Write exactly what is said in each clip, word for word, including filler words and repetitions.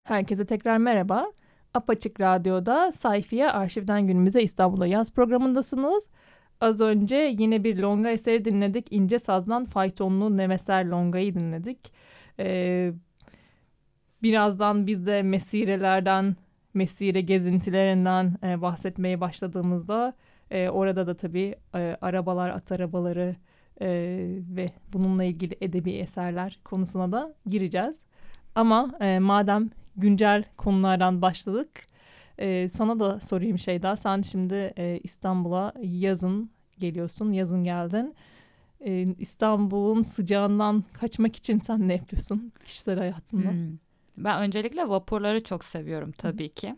Herkese tekrar merhaba. Apaçık Radyo'da Sayfiye Arşivden Günümüze İstanbul'a yaz programındasınız. Az önce yine bir longa eseri dinledik. İnce Saz'dan Faytonlu Neveser Longa'yı dinledik. Ee, birazdan biz de mesirelerden, mesire gezintilerinden e, bahsetmeye başladığımızda e, orada da tabii e, arabalar, at arabaları e, ve bununla ilgili edebi eserler konusuna da gireceğiz. Ama e, madem güncel konulardan başladık, e, sana da sorayım Şeyda. Sen şimdi e, İstanbul'a yazın geliyorsun, yazın geldin. E, İstanbul'un sıcağından kaçmak için sen ne yapıyorsun kişisel hayatında? Hmm. Ben öncelikle vapurları çok seviyorum tabii ki.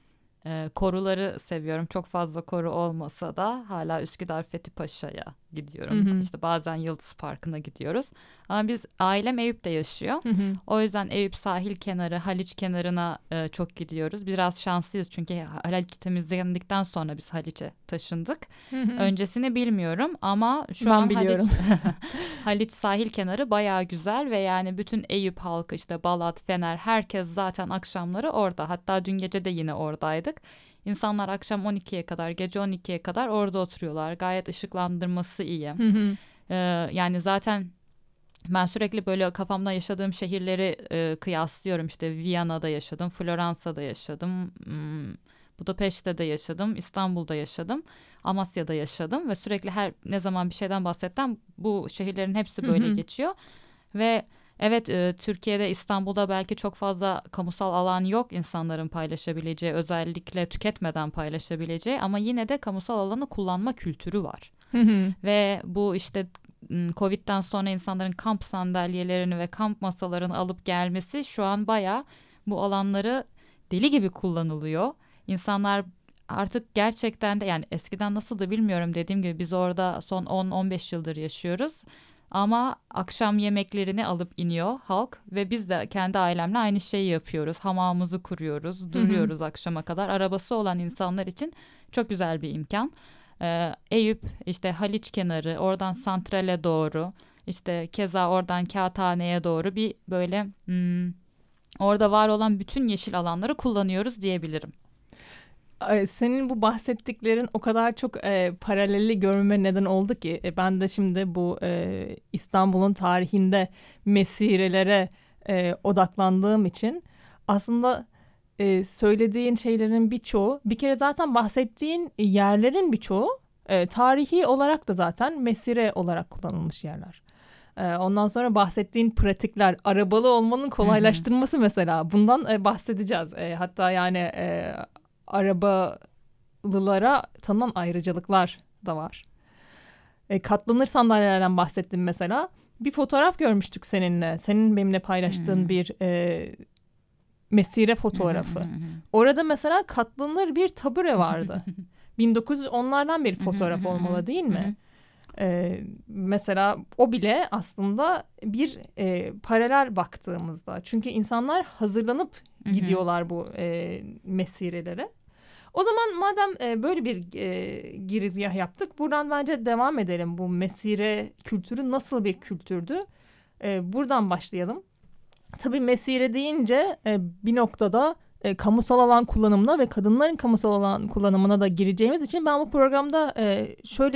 Ee, koruları seviyorum. Çok fazla koru olmasa da hala Üsküdar Fethi Paşa'ya gidiyorum. Hı hı. İşte bazen Yıldız Parkı'na gidiyoruz. Ama biz ailem Eyüp'te yaşıyor. Hı hı. O yüzden Eyüp sahil kenarı, Haliç kenarına e, çok gidiyoruz. Biraz şanslıyız çünkü Haliç temizlendikten sonra biz Haliç'e taşındık. Hı hı. Öncesini bilmiyorum ama şu Ben an biliyorum. Haliç, Haliç sahil kenarı bayağı güzel ve yani bütün Eyüp halkı işte Balat, Fener herkes zaten akşamları orada. Hatta dün gece de yine oradaydık. İnsanlar akşam on ikiye kadar, gece on ikiye kadar orada oturuyorlar. Gayet ışıklandırması iyi. Hı hı. Ee, yani zaten ben sürekli böyle kafamda yaşadığım şehirleri e, kıyaslıyorum. İşte Viyana'da yaşadım, Floransa'da yaşadım, hmm, Budapeşte de yaşadım, İstanbul'da yaşadım, Amasya'da yaşadım ve sürekli her ne zaman bir şeyden bahsettim bu şehirlerin hepsi böyle Hı hı. geçiyor. Ve evet e, Türkiye'de İstanbul'da belki çok fazla kamusal alan yok insanların paylaşabileceği, özellikle tüketmeden paylaşabileceği ama yine de kamusal alanı kullanma kültürü var. Hı hı. Ve bu işte Covid'den sonra insanların kamp sandalyelerini ve kamp masalarını alıp gelmesi şu an bayağı bu alanları deli gibi kullanılıyor. İnsanlar artık gerçekten de yani eskiden nasıldı bilmiyorum, dediğim gibi biz orada son on on beş yıldır yaşıyoruz. Ama akşam yemeklerini alıp iniyor halk ve biz de kendi ailemle aynı şeyi yapıyoruz. Hamamımızı kuruyoruz, duruyoruz Hı hı. akşama kadar. Arabası olan insanlar için çok güzel bir imkan. Ee, Eyüp işte Haliç kenarı, oradan Santral'e doğru, işte keza oradan Kağıthane'ye doğru bir böyle hmm, orada var olan bütün yeşil alanları kullanıyoruz diyebilirim. Ay, senin bu bahsettiklerin o kadar çok e, paralelli görmeme neden oldu ki e, ben de şimdi bu e, İstanbul'un tarihinde mesirelere e, odaklandığım için aslında e, söylediğin şeylerin birçoğu, bir kere zaten bahsettiğin yerlerin birçoğu e, tarihi olarak da zaten mesire olarak kullanılmış yerler. E, ondan sonra bahsettiğin pratikler, arabalı olmanın kolaylaştırması mesela, bundan e, bahsedeceğiz. E, hatta yani e, arabalılara tanınan ayrıcalıklar da var. E, katlanır sandalyelerden bahsettim mesela. Bir fotoğraf görmüştük seninle. Senin benimle paylaştığın Hmm. bir e, mesire fotoğrafı. Orada mesela katlanır bir tabure vardı. bin dokuz yüz onlardan bir fotoğraf olmalı değil mi? Ee, mesela o bile aslında bir e, paralel baktığımızda. Çünkü insanlar hazırlanıp gidiyorlar bu e, mesirelere. O zaman madem e, böyle bir e, girizgah yaptık, buradan bence devam edelim. Bu mesire kültürü nasıl bir kültürdü? E, buradan başlayalım. Tabii mesire deyince e, bir noktada e, kamusal alan kullanımına ve kadınların kamusal alan kullanımına da gireceğimiz için ben bu programda e, şöyle